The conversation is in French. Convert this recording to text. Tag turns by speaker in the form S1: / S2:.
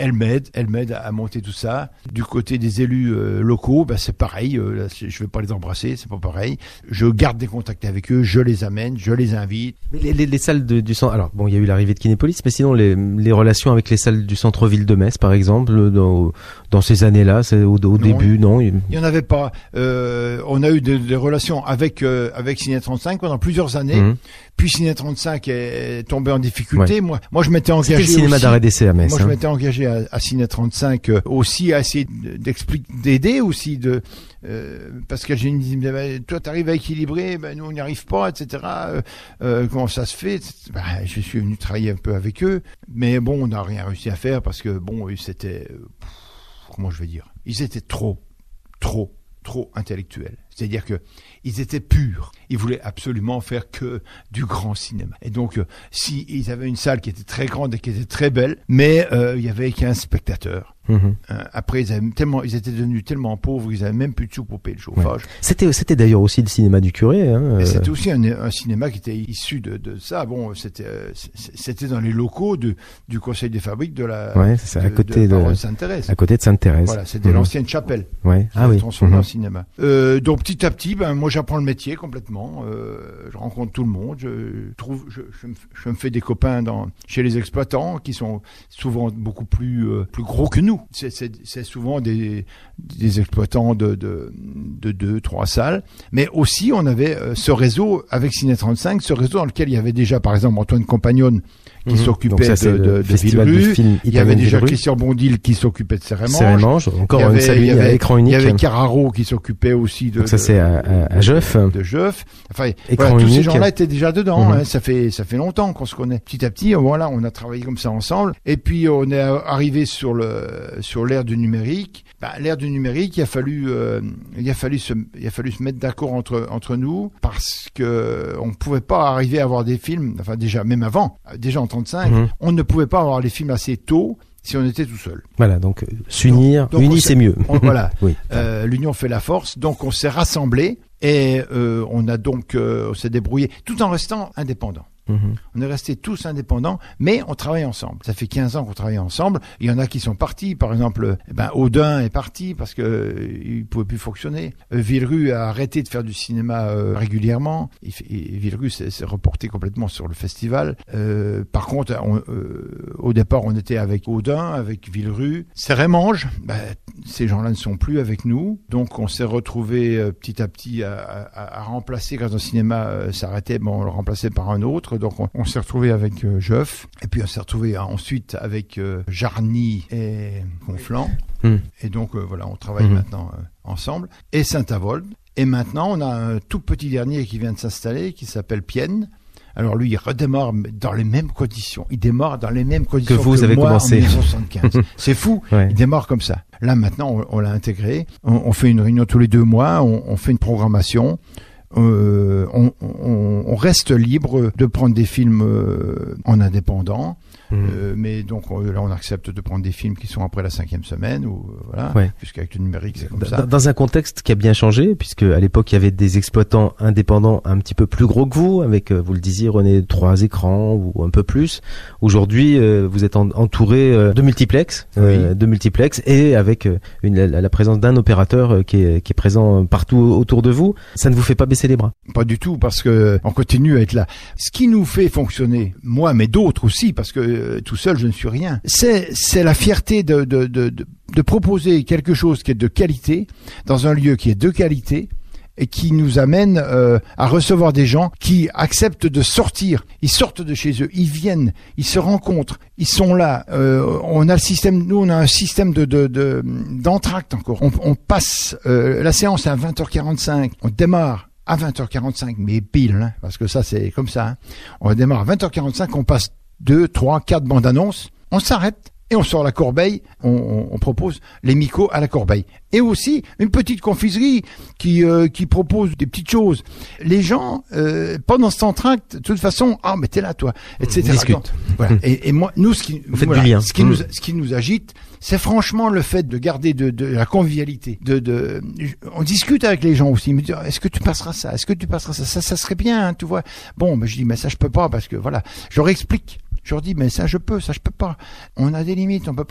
S1: elle m'aide à monter tout ça. Du côté des élus locaux, c'est pareil. Là, je vais pas les embrasser, c'est pas pareil. Je garde des contacts avec eux, je les amène, je les invite.
S2: Mais les salles du centre. Alors bon, il y a eu l'arrivée de Kinépolis, mais sinon les relations avec les salles du centre-ville de Metz, par exemple, dans ces années-là, c'est au début, non. Il
S1: y en avait pas. On a eu des relations avec Ciné 35 pendant plusieurs années. Puis Ciné 35 est tombé en difficulté. Ouais. Moi, je m'étais engagé.
S2: C'était le cinéma d'arrêt d'essai à Metz.
S1: Moi, je m'étais engagé à Ciné 35 aussi à essayer d'aider aussi parce que j'ai dit, toi, t'arrives à équilibrer, nous, on n'y arrive pas, etc. Comment ça se fait? Je suis venu travailler un peu avec eux, mais bon, on n'a rien réussi à faire parce que c'était, comment je vais dire, ils étaient trop intellectuels. C'est-à-dire que ils étaient purs. Ils voulaient absolument faire que du grand cinéma. Et donc, si ils avaient une salle qui était très grande et qui était très belle, mais il y avait 15 spectateurs. Après, ils étaient devenus tellement pauvres qu'ils avaient même plus de sous pour payer le chauffage.
S2: Ouais. C'était d'ailleurs aussi le cinéma du curé.
S1: Et c'était aussi un cinéma qui était issu de ça. Bon, c'était dans les locaux du Conseil des fabriques de la
S2: à côté de
S1: Sainte-Thérèse.
S2: À côté de Sainte-Thérèse.
S1: Voilà, c'était l'ancienne chapelle.
S2: Ouais.
S1: Transformée en cinéma. Donc petit à petit, moi j'apprends le métier complètement. Je rencontre tout le monde. Je me fais des copains chez les exploitants qui sont souvent beaucoup plus gros que nous. C'est souvent des exploitants de 2-3 salles, mais aussi on avait ce réseau avec Ciné 35, ce réseau dans lequel il y avait déjà par exemple Antoine Compagnone qui s'occupait de Villeru, il y avait déjà Christian Bondil qui s'occupait de Cérémange,
S2: encore une salle à écran unique.
S1: Il y avait Carraro qui s'occupait aussi de
S2: c'est à Jeuf.
S1: De Jeuf. Enfin, tous ces gens-là étaient déjà dedans. Ça fait longtemps qu'on se connaît. Petit à petit, on a travaillé comme ça ensemble. Et puis on est arrivé sur l'ère du numérique. L'ère du numérique, il a fallu se mettre d'accord entre nous parce que on pouvait pas arriver à avoir des films. Enfin déjà même avant, déjà en 35, on ne pouvait pas avoir les films assez tôt si on était tout seul.
S2: Voilà, donc s'unir, c'est mieux.
S1: Voilà, oui. L'union fait la force. Donc on s'est rassemblés et on s'est débrouillé tout en restant indépendants. On est restés tous indépendants, mais on travaille ensemble. Ça fait 15 ans qu'on travaille ensemble. Il y en a qui sont partis. Par exemple, Audin est parti parce que il pouvait plus fonctionner. Villeru a arrêté de faire du cinéma régulièrement. Villeru s'est reporté complètement sur le festival. Par contre, au départ, on était avec Audin, avec Villeru. Cérémange, ces gens-là ne sont plus avec nous. Donc, on s'est retrouvé petit à petit à remplacer quand un cinéma s'arrêtait. On le remplaçait par un autre. Donc on s'est retrouvé avec Jeuf, et puis on s'est retrouvé ensuite avec Jarny et Conflans. Et donc on travaille maintenant ensemble. Et Saint-Avold. Et maintenant on a un tout petit dernier qui vient de s'installer, qui s'appelle Pienne. Alors lui, il redémarre dans les mêmes conditions. Il démarre dans les mêmes conditions que vous avez commencé en 1975. C'est fou. Il démarre comme ça. Là maintenant, on l'a intégré. On fait une réunion tous les 2 mois. On fait une programmation. On reste libre de prendre des films en indépendant, mais donc là on accepte de prendre des films qui sont après la 5e semaine puisqu'avec le numérique c'est comme ça.
S2: Dans un contexte qui a bien changé, puisque à l'époque il y avait des exploitants indépendants un petit peu plus gros que vous, avec vous le disiez René, 3 écrans ou un peu plus. Aujourd'hui vous êtes entouré de multiplex, et avec la présence d'un opérateur qui est présent partout autour de vous. Ça ne vous fait pas baisser les bras?
S1: Pas du tout, parce que on continue à être là. Ce qui nous fait fonctionner, moi mais d'autres aussi, parce que tout seul je ne suis rien, c'est la fierté de proposer quelque chose qui est de qualité dans un lieu qui est de qualité et qui nous amène à recevoir des gens qui acceptent de sortir. Ils sortent de chez eux, ils viennent, ils se rencontrent, ils sont là. On a un système d'entracte encore. On passe la séance à 20h45, on démarre à 20h45, mais pile, parce que ça c'est comme ça. On démarre à 20h45, on passe 2, 3, 4 bandes annonces, on s'arrête et on sort la corbeille, on propose les micos à la corbeille. Et aussi une petite confiserie qui propose des petites choses. Les gens, pendant cet entracte, de toute façon, mais t'es là toi, etc.
S2: Discute.
S1: Voilà. Et moi, nous, ce qui nous agite, c'est franchement le fait de garder de la convivialité. On discute avec les gens aussi. Ils me disent, est-ce que tu passeras ça? Est-ce que tu passeras ça? Ça serait bien, tu vois. Bon, je dis, mais ça je peux pas parce que voilà. Je leur explique. Je leur dis, mais ça je peux pas. On a des limites, on peut pas.